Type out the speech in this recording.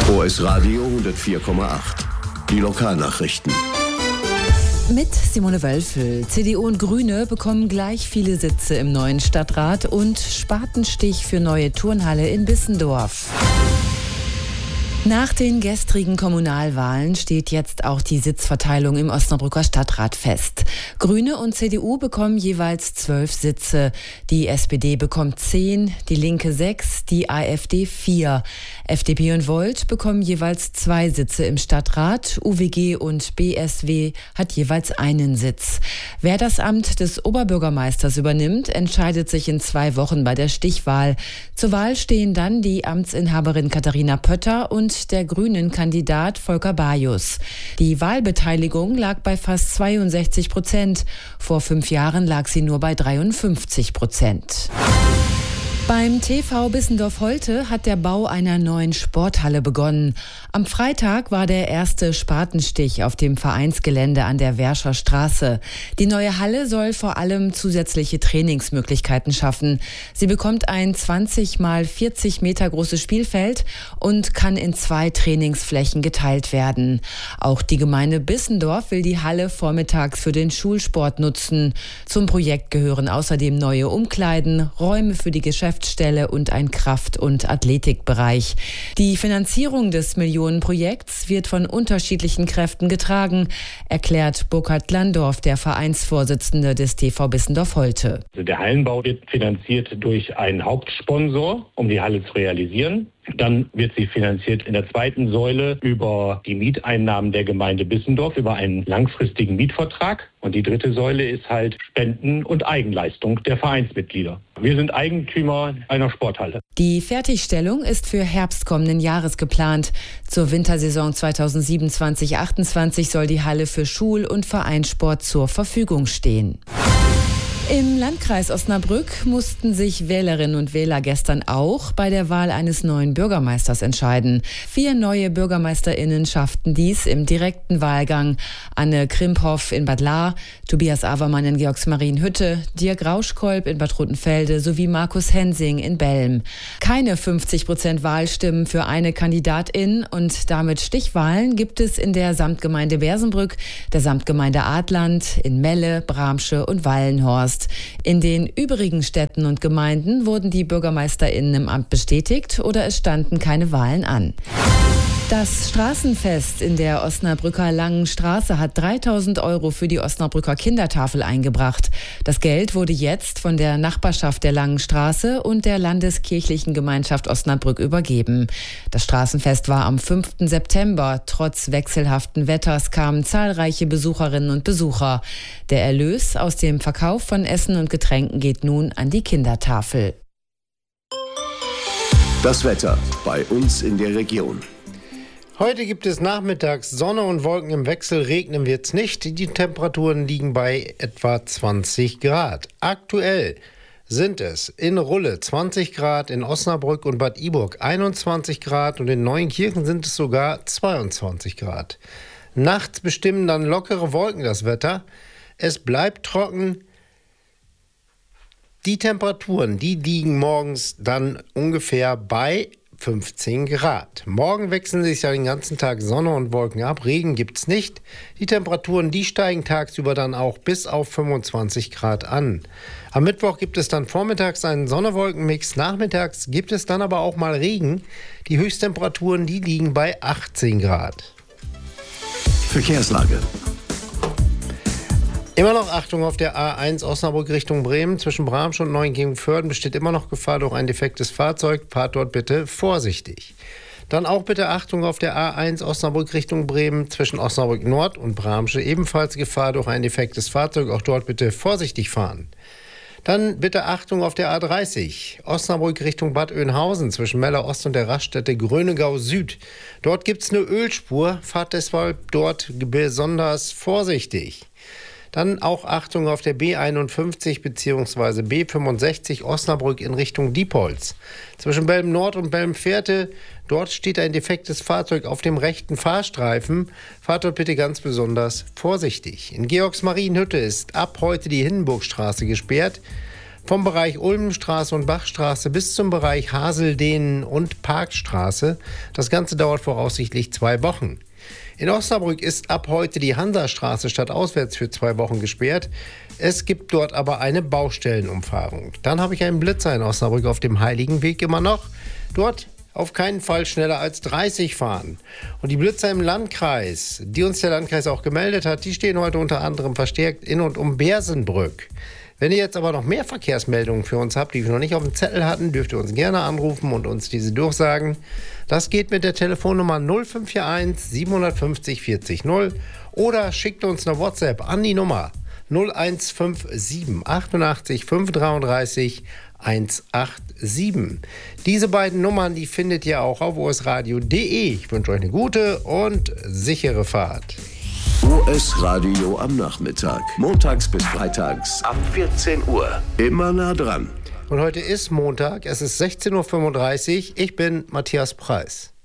OS Radio 104,8. Die Lokalnachrichten. Mit Simone Wölfel. CDU und Grüne bekommen gleich viele Sitze im neuen Stadtrat und Spatenstich für neue Turnhalle in Bissendorf. Nach den gestrigen Kommunalwahlen steht jetzt auch die Sitzverteilung im Osnabrücker Stadtrat fest. Grüne und CDU bekommen jeweils 12 Sitze. Die SPD bekommt 10, die Linke 6, die AfD 4. FDP und Volt bekommen jeweils 2 Sitze im Stadtrat. UWG und BSW hat jeweils einen Sitz. Wer das Amt des Oberbürgermeisters übernimmt, entscheidet sich in 2 Wochen bei der Stichwahl. Zur Wahl stehen dann die Amtsinhaberin Katharina Pötter und der Grünen-Kandidat Volker Bajus. Die Wahlbeteiligung lag bei fast 62%. Vor 5 Jahren lag sie nur bei 53%. Beim TV Bissendorf-Holte hat der Bau einer neuen Sporthalle begonnen. Am Freitag war der erste Spatenstich auf dem Vereinsgelände an der Wärscher Straße. Die neue Halle soll vor allem zusätzliche Trainingsmöglichkeiten schaffen. Sie bekommt ein 20 mal 40 Meter großes Spielfeld und kann in 2 Trainingsflächen geteilt werden. Auch die Gemeinde Bissendorf will die Halle vormittags für den Schulsport nutzen. Zum Projekt gehören außerdem neue Umkleiden, Räume für die Geschäftsstelle und ein Kraft- und Athletikbereich. Die Finanzierung des Millionenprojekts wird von unterschiedlichen Kräften getragen, erklärt Burkhard Landorf, der Vereinsvorsitzende des TV Bissendorf-Holte. Der Hallenbau wird finanziert durch einen Hauptsponsor, um die Halle zu realisieren. Dann wird sie finanziert in der zweiten Säule über die Mieteinnahmen der Gemeinde Bissendorf, über einen langfristigen Mietvertrag. Und die dritte Säule ist halt Spenden und Eigenleistung der Vereinsmitglieder. Wir sind Eigentümer einer Sporthalle. Die Fertigstellung ist für Herbst kommenden Jahres geplant. Zur Wintersaison 2027/28 soll die Halle für Schul- und Vereinssport zur Verfügung stehen. Im Landkreis Osnabrück mussten sich Wählerinnen und Wähler gestern auch bei der Wahl eines neuen Bürgermeisters entscheiden. 4 neue BürgermeisterInnen schafften dies im direkten Wahlgang. Anne Krimphoff in Bad Lahr, Tobias Avermann in Georgsmarienhütte, Dirk Rauschkolb in Bad Rothenfelde sowie Markus Hensing in Belm. Keine 50% Wahlstimmen für eine Kandidatin und damit Stichwahlen gibt es in der Samtgemeinde Bersenbrück, der Samtgemeinde Adland, in Melle, Bramsche und Wallenhorst. In den übrigen Städten und Gemeinden wurden die BürgermeisterInnen im Amt bestätigt oder es standen keine Wahlen an. Das Straßenfest in der Osnabrücker Langen Straße hat 3.000 € für die Osnabrücker Kindertafel eingebracht. Das Geld wurde jetzt von der Nachbarschaft der Langen Straße und der Landeskirchlichen Gemeinschaft Osnabrück übergeben. Das Straßenfest war am 5. September. Trotz wechselhaften Wetters kamen zahlreiche Besucherinnen und Besucher. Der Erlös aus dem Verkauf von Essen und Getränken geht nun an die Kindertafel. Das Wetter bei uns in der Region. Heute gibt es nachmittags Sonne und Wolken im Wechsel, regnen wird es nicht. Die Temperaturen liegen bei etwa 20 Grad. Aktuell sind es in Rulle 20 Grad, in Osnabrück und Bad Iburg 21 Grad und in Neuenkirchen sind es sogar 22 Grad. Nachts bestimmen dann lockere Wolken das Wetter. Es bleibt trocken. Die Temperaturen, die liegen morgens dann ungefähr bei 15 Grad. Morgen wechseln sich ja den ganzen Tag Sonne und Wolken ab. Regen gibt's nicht. Die Temperaturen, die steigen tagsüber dann auch bis auf 25 Grad an. Am Mittwoch gibt es dann vormittags einen Sonne-Wolken-Mix. Nachmittags gibt es dann aber auch mal Regen. Die Höchsttemperaturen, die liegen bei 18 Grad. Verkehrslage. Immer noch Achtung auf der A1 Osnabrück Richtung Bremen. Zwischen Bramsche und Neuenkirchen-Vörden besteht immer noch Gefahr durch ein defektes Fahrzeug. Fahrt dort bitte vorsichtig. Dann auch bitte Achtung auf der A1 Osnabrück Richtung Bremen. Zwischen Osnabrück Nord und Bramsche ebenfalls Gefahr durch ein defektes Fahrzeug. Auch dort bitte vorsichtig fahren. Dann bitte Achtung auf der A30 Osnabrück Richtung Bad Oeynhausen zwischen Melle Ost und der Raststätte Grönegau Süd. Dort gibt es eine Ölspur. Fahrt deshalb dort besonders vorsichtig. Dann auch Achtung auf der B51 bzw. B65 Osnabrück in Richtung Diepholz. Zwischen Belm Nord und Belm Fährte, dort steht ein defektes Fahrzeug auf dem rechten Fahrstreifen. Fahrt dort bitte ganz besonders vorsichtig. In Georgsmarienhütte ist ab heute die Hindenburgstraße gesperrt. vom Bereich Ulmenstraße und Bachstraße bis zum Bereich Haseldehnen und Parkstraße. Das Ganze dauert voraussichtlich 2 Wochen. In Osnabrück ist ab heute die Hansastraße stadtauswärts für 2 Wochen gesperrt. Es gibt dort aber eine Baustellenumfahrung. Dann habe ich einen Blitzer in Osnabrück auf dem Heiligenweg immer noch. Dort auf keinen Fall schneller als 30 fahren. Und die Blitzer im Landkreis, die uns der Landkreis auch gemeldet hat, die stehen heute unter anderem verstärkt in und um Bersenbrück. Wenn ihr jetzt aber noch mehr Verkehrsmeldungen für uns habt, die wir noch nicht auf dem Zettel hatten, dürft ihr uns gerne anrufen und uns diese durchsagen. Das geht mit der Telefonnummer 0541 750 40 0 oder schickt uns eine WhatsApp an die Nummer 0157 88 533 187. Diese beiden Nummern, die findet ihr auch auf osradio.de. Ich wünsche euch eine gute und sichere Fahrt. OS Radio am Nachmittag. Montags bis freitags ab 14 Uhr. Immer nah dran. Und heute ist Montag, es ist 16:35 Uhr. Ich bin Matthias Preis.